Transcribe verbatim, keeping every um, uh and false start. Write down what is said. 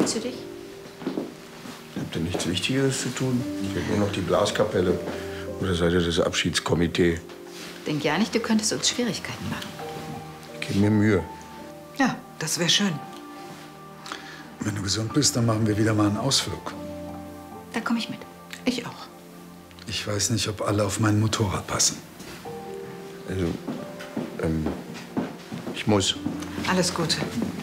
fühlst du dich? Habt ihr nichts Wichtigeres zu tun? Fehlt nur noch die Blaskapelle. Oder seid ihr das Abschiedskomitee? Denk ja nicht, du könntest uns Schwierigkeiten machen. Gib mir Mühe. Ja, das wäre schön. Wenn du gesund bist, dann machen wir wieder mal einen Ausflug. Da komme ich mit. Ich auch. Ich weiß nicht, ob alle auf mein Motorrad passen. Also, ähm, ich muss. Alles Gute.